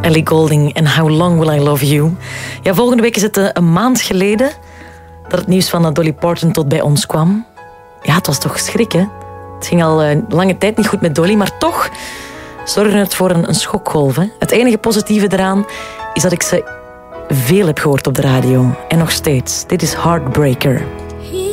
Ellie Goulding en How Long Will I Love You. Ja, volgende week is het een maand geleden dat het nieuws van Dolly Parton tot bij ons kwam. Ja, het was toch schrik, hè? Het ging al lange tijd niet goed met Dolly, maar toch zorgde het voor een schokgolf. Hè? Het enige positieve eraan is dat ik ze veel heb gehoord op de radio. En nog steeds. Dit is Heartbreaker.